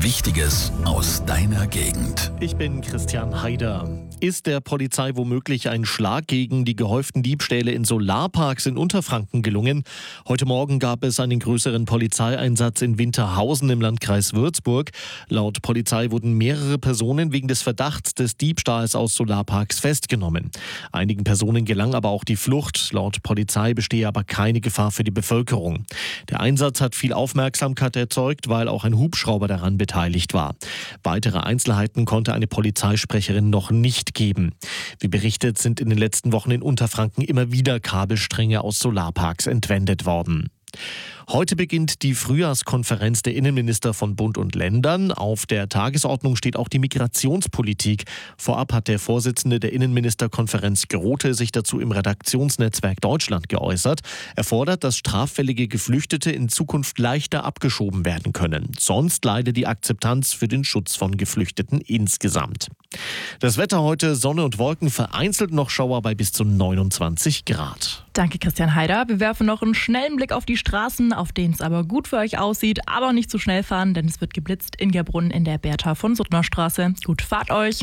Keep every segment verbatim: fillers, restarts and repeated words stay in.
Wichtiges aus deiner Gegend. Ich bin Christian Haider. Ist der Polizei womöglich ein Schlag gegen die gehäuften Diebstähle in Solarparks in Unterfranken gelungen? Heute Morgen gab es einen größeren Polizeieinsatz in Winterhausen im Landkreis Würzburg. Laut Polizei wurden mehrere Personen wegen des Verdachts des Diebstahls aus Solarparks festgenommen. Einigen Personen gelang aber auch die Flucht. Laut Polizei bestehe aber keine Gefahr für die Bevölkerung. Der Einsatz hat viel Aufmerksamkeit erzeugt, weil auch ein Hubschrauber daran beteiligt war. Weitere Einzelheiten konnte eine Polizeisprecherin noch nicht geben. Wie berichtet, sind in den letzten Wochen in Unterfranken immer wieder Kabelstränge aus Solarparks entwendet worden. Heute beginnt die Frühjahrskonferenz der Innenminister von Bund und Ländern. Auf der Tagesordnung steht auch die Migrationspolitik. Vorab hat der Vorsitzende der Innenministerkonferenz Grote sich dazu im Redaktionsnetzwerk Deutschland geäußert. Er fordert, dass straffällige Geflüchtete in Zukunft leichter abgeschoben werden können. Sonst leide die Akzeptanz für den Schutz von Geflüchteten insgesamt. Das Wetter heute: Sonne und Wolken, vereinzelt noch Schauer bei bis zu neunundzwanzig Grad. Danke, Christian Haider. Wir werfen noch einen schnellen Blick auf die Straßen, auf denen es aber gut für euch aussieht, aber nicht zu schnell fahren, denn es wird geblitzt in Gerbrunn in der Bertha von Suttner Straße. Gut Fahrt euch!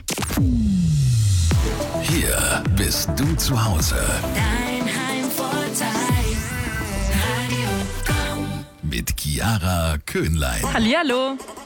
Hier bist du zu Hause. Dein Heimvorteil. Radio Komm. Mit Chiara Köhnlein. Hallihallo!